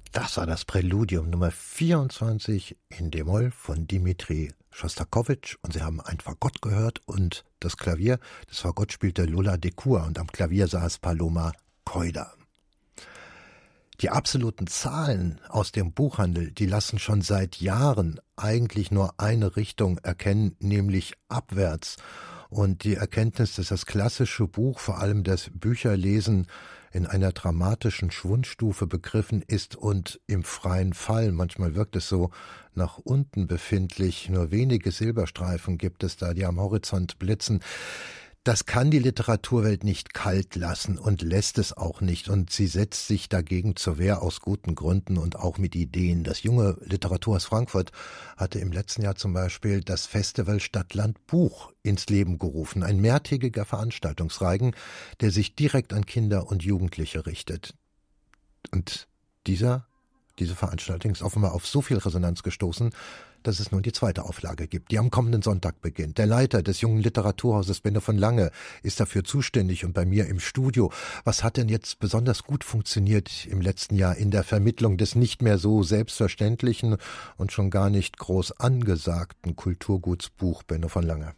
Das war das Präludium Nummer 24 in d-Moll von Dimitri Schostakowitsch und Sie haben ein Fagott gehört und das Klavier, das Fagott spielte Lola Decour und am Klavier saß Paloma Keuder. Die absoluten Zahlen aus dem Buchhandel, die lassen schon seit Jahren eigentlich nur eine Richtung erkennen, nämlich abwärts. Und die Erkenntnis, dass das klassische Buch, vor allem das Bücherlesen, in einer dramatischen Schwundstufe begriffen ist und im freien Fall, manchmal wirkt es so, nach unten befindlich, nur wenige Silberstreifen gibt es da, die am Horizont blitzen. Das kann die Literaturwelt nicht kalt lassen und lässt es auch nicht. Und sie setzt sich dagegen zur Wehr aus guten Gründen und auch mit Ideen. Das junge Literaturhaus Frankfurt hatte im letzten Jahr zum Beispiel das Festival Stadt-Land Buch ins Leben gerufen. Ein mehrtägiger Veranstaltungsreigen, der sich direkt an Kinder und Jugendliche richtet. Und diese Veranstaltung ist offenbar auf so viel Resonanz gestoßen, dass es nun die zweite Auflage gibt, die am kommenden Sonntag beginnt. Der Leiter des jungen Literaturhauses, Benno von Lange, ist dafür zuständig und bei mir im Studio. Was hat denn jetzt besonders gut funktioniert im letzten Jahr in der Vermittlung des nicht mehr so selbstverständlichen und schon gar nicht groß angesagten Kulturgutsbuch, Benno von Lange?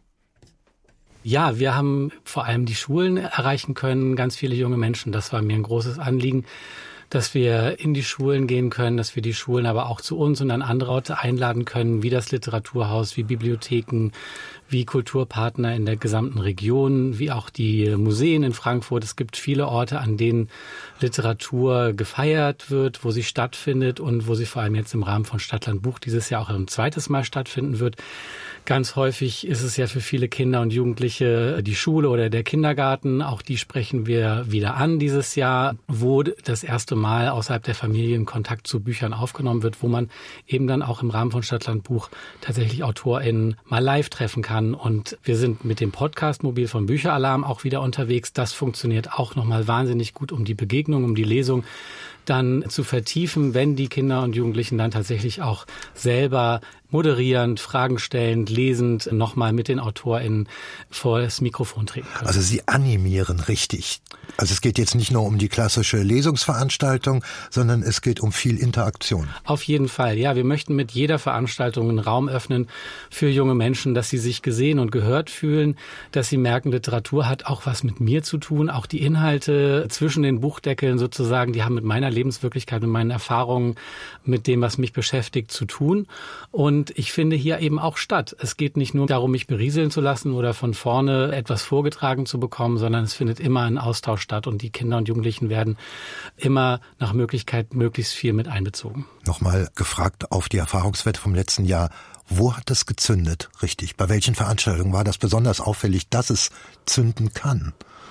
Ja, wir haben vor allem die Schulen erreichen können, ganz viele junge Menschen. Das war mir ein großes Anliegen, dass wir in die Schulen gehen können, dass wir die Schulen aber auch zu uns und an andere Orte einladen können, wie das Literaturhaus, wie Bibliotheken, wie Kulturpartner in der gesamten Region, wie auch die Museen in Frankfurt. Es gibt viele Orte, an denen Literatur gefeiert wird, wo sie stattfindet und wo sie vor allem jetzt im Rahmen von Stadt-Land Buch dieses Jahr auch ein zweites Mal stattfinden wird. Ganz häufig ist es ja für viele Kinder und Jugendliche die Schule oder der Kindergarten. Auch die sprechen wir wieder an dieses Jahr, wo das erste Mal außerhalb der Familie in Kontakt zu Büchern aufgenommen wird, wo man eben dann auch im Rahmen von Stadt-Land Buch tatsächlich AutorInnen mal live treffen kann. Und wir sind mit dem Podcast-Mobil von Bücheralarm auch wieder unterwegs. Das funktioniert auch nochmal wahnsinnig gut, um die Begegnung, um die Lesung dann zu vertiefen, wenn die Kinder und Jugendlichen dann tatsächlich auch selber moderierend, Fragen stellend, lesend nochmal mit den AutorInnen vor das Mikrofon treten können. Also Sie animieren richtig. Also es geht jetzt nicht nur um die klassische Lesungsveranstaltung, sondern es geht um viel Interaktion. Auf jeden Fall, ja. Wir möchten mit jeder Veranstaltung einen Raum öffnen für junge Menschen, dass sie sich gesehen und gehört fühlen, dass sie merken, Literatur hat auch was mit mir zu tun. Auch die Inhalte zwischen den Buchdeckeln sozusagen, die haben mit meiner Lebenswirklichkeit, mit meinen Erfahrungen, mit dem, was mich beschäftigt, zu tun. Und ich finde hier eben auch statt. Es geht nicht nur darum, mich berieseln zu lassen oder von vorne etwas vorgetragen zu bekommen, sondern es findet immer ein Austausch statt und die Kinder und Jugendlichen werden immer nach Möglichkeit möglichst viel mit einbezogen. Nochmal gefragt auf die Erfahrungswerte vom letzten Jahr. Wo hat das gezündet, richtig? Bei welchen Veranstaltungen war das besonders auffällig, dass es zünden kann?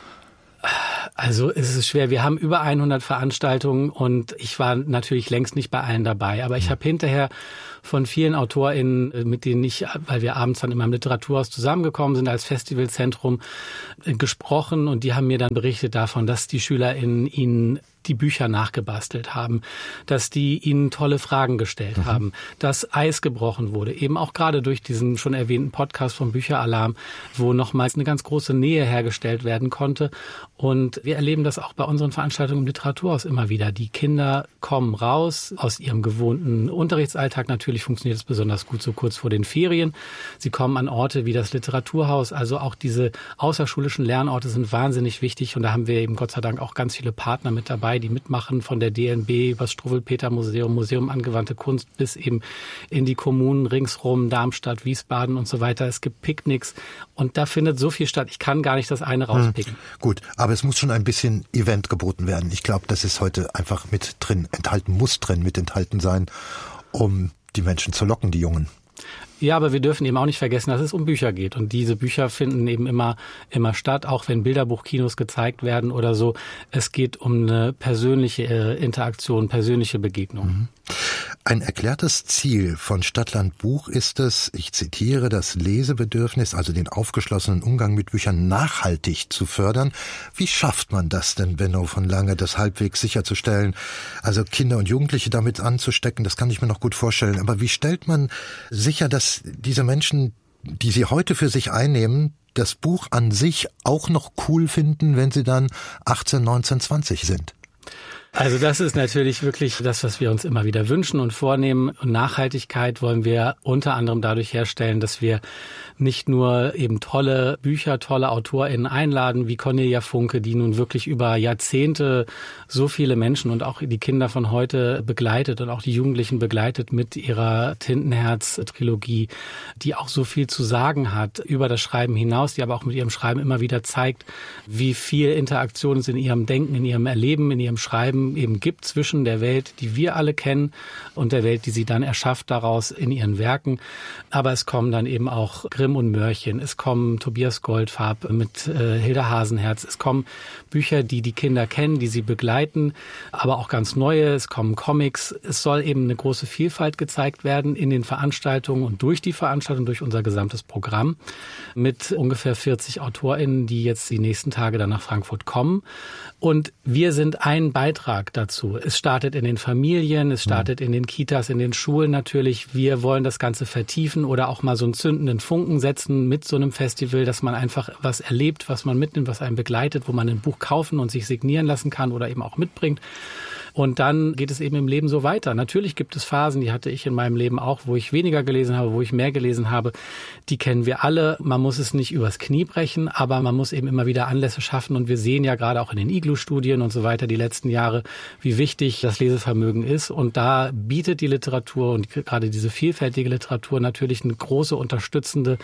Also es ist schwer. Wir haben über 100 Veranstaltungen und ich war natürlich längst nicht bei allen dabei. Aber ich habe hinterher von vielen AutorInnen, mit denen ich, weil wir abends dann immer im Literaturhaus zusammengekommen sind als Festivalzentrum, gesprochen und die haben mir dann berichtet davon, dass die SchülerInnen ihnen die Bücher nachgebastelt haben, dass die ihnen tolle Fragen gestellt haben, dass Eis gebrochen wurde, eben auch gerade durch diesen schon erwähnten Podcast vom Bücheralarm, wo nochmals eine ganz große Nähe hergestellt werden konnte. Und wir erleben das auch bei unseren Veranstaltungen im Literaturhaus immer wieder. Die Kinder kommen raus aus ihrem gewohnten Unterrichtsalltag. Natürlich funktioniert es besonders gut so kurz vor den Ferien. Sie kommen an Orte wie das Literaturhaus. Also auch diese außerschulischen Lernorte sind wahnsinnig wichtig. Und da haben wir eben Gott sei Dank auch ganz viele Partner mit dabei, die mitmachen, von der DNB über das Struwwelpeter-Museum, Museum Angewandte Kunst bis eben in die Kommunen ringsrum, Darmstadt, Wiesbaden und so weiter. Es gibt Picknicks und da findet so viel statt. Ich kann gar nicht das eine rauspicken. Gut, aber es muss schon ein bisschen Event geboten werden. Ich glaube, das ist heute einfach mit drin enthalten, muss drin mit enthalten sein, um die Menschen zu locken, die Jungen. Ja, aber wir dürfen eben auch nicht vergessen, dass es um Bücher geht. Und diese Bücher finden eben immer statt, auch wenn Bilderbuchkinos gezeigt werden oder so. Es geht um eine persönliche Interaktion, persönliche Begegnung. Ein erklärtes Ziel von Stadt-Land Buch ist es, ich zitiere, das Lesebedürfnis, also den aufgeschlossenen Umgang mit Büchern nachhaltig zu fördern. Wie schafft man das denn, Benno von Lange, das halbwegs sicherzustellen? Also Kinder und Jugendliche damit anzustecken, das kann ich mir noch gut vorstellen. Aber wie stellt man sicher, dass diese Menschen, die sie heute für sich einnehmen, das Buch an sich auch noch cool finden, wenn sie dann 18, 19, 20 sind? Also das ist natürlich wirklich das, was wir uns immer wieder wünschen und vornehmen. Und Nachhaltigkeit wollen wir unter anderem dadurch herstellen, dass wir nicht nur eben tolle Bücher, tolle AutorInnen einladen, wie Cornelia Funke, die nun wirklich über Jahrzehnte so viele Menschen und auch die Kinder von heute begleitet und auch die Jugendlichen begleitet mit ihrer Tintenherz-Trilogie, die auch so viel zu sagen hat über das Schreiben hinaus, die aber auch mit ihrem Schreiben immer wieder zeigt, wie viel Interaktion es in ihrem Denken, in ihrem Erleben, in ihrem Schreiben eben gibt zwischen der Welt, die wir alle kennen, und der Welt, die sie dann erschafft daraus in ihren Werken. Aber es kommen dann eben auch Grimm und Mörchen, es kommen Tobias Goldfarb mit Hilda Hasenherz, es kommen Bücher, die die Kinder kennen, die sie begleiten, aber auch ganz neue, es kommen Comics. Es soll eben eine große Vielfalt gezeigt werden in den Veranstaltungen und durch die Veranstaltung, durch unser gesamtes Programm mit ungefähr 40 AutorInnen, die jetzt die nächsten Tage dann nach Frankfurt kommen. Und wir sind ein Beitrag dazu. Es startet in den Familien, es startet in den Kitas, in den Schulen natürlich. Wir wollen das Ganze vertiefen oder auch mal so einen zündenden Funken setzen mit so einem Festival, dass man einfach was erlebt, was man mitnimmt, was einen begleitet, wo man ein Buch kaufen und sich signieren lassen kann oder eben auch mitbringt. Und dann geht es eben im Leben so weiter. Natürlich gibt es Phasen, die hatte ich in meinem Leben auch, wo ich weniger gelesen habe, wo ich mehr gelesen habe. Die kennen wir alle. Man muss es nicht übers Knie brechen, aber man muss eben immer wieder Anlässe schaffen. Und wir sehen ja gerade auch in den Iglu-Studien und so weiter die letzten Jahre, wie wichtig das Lesevermögen ist. Und da bietet die Literatur und gerade diese vielfältige Literatur natürlich eine große unterstützende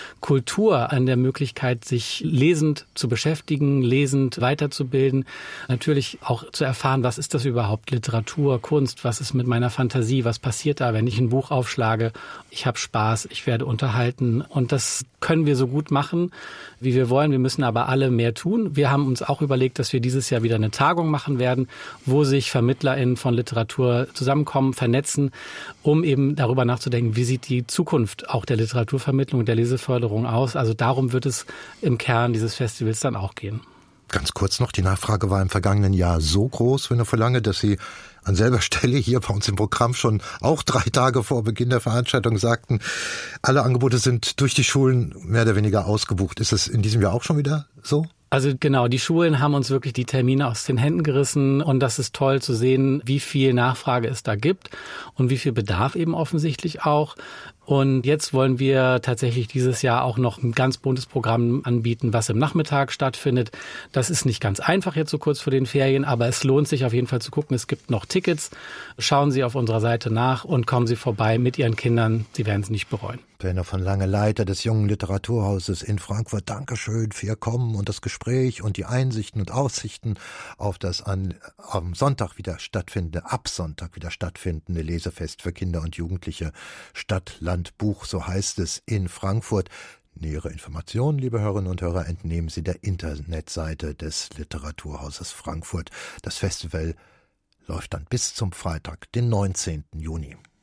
Kultur an der Möglichkeit, sich lesend zu beschäftigen, lesend weiterzubilden. Natürlich auch zu erfahren, was ist das überhaupt? Literatur, Kunst, was ist mit meiner Fantasie, was passiert da, wenn ich ein Buch aufschlage? Ich habe Spaß, ich werde unterhalten und das können wir so gut machen, wie wir wollen. Wir müssen aber alle mehr tun. Wir haben uns auch überlegt, dass wir dieses Jahr wieder eine Tagung machen werden, wo sich VermittlerInnen von Literatur zusammenkommen, vernetzen, um eben darüber nachzudenken, wie sieht die Zukunft auch der Literaturvermittlung und der Leseförderung aus. Also darum wird es im Kern dieses Festivals dann auch gehen. Ganz kurz noch, die Nachfrage war im vergangenen Jahr so groß, wenn er verlange, dass Sie an selber Stelle hier bei uns im Programm schon auch 3 Tage vor Beginn der Veranstaltung sagten, alle Angebote sind durch die Schulen mehr oder weniger ausgebucht. Ist es in diesem Jahr auch schon wieder so? Also genau, die Schulen haben uns wirklich die Termine aus den Händen gerissen und das ist toll zu sehen, wie viel Nachfrage es da gibt und wie viel Bedarf eben offensichtlich auch. Und jetzt wollen wir tatsächlich dieses Jahr auch noch ein ganz buntes Programm anbieten, was im Nachmittag stattfindet. Das ist nicht ganz einfach jetzt so kurz vor den Ferien, aber es lohnt sich auf jeden Fall zu gucken. Es gibt noch Tickets. Schauen Sie auf unserer Seite nach und kommen Sie vorbei mit Ihren Kindern. Sie werden es nicht bereuen. Werner von Lange, Leiter des Jungen Literaturhauses in Frankfurt. Dankeschön für Ihr Kommen und das Gespräch und die Einsichten und Aussichten auf das am Sonntag wieder ab Sonntag wieder stattfindende Lesefest für Kinder und Jugendliche Stadt, Land, Buch, so heißt es in Frankfurt. Nähere Informationen, liebe Hörerinnen und Hörer, entnehmen Sie der Internetseite des Literaturhauses Frankfurt. Das Festival läuft dann bis zum Freitag, den 19. Juni.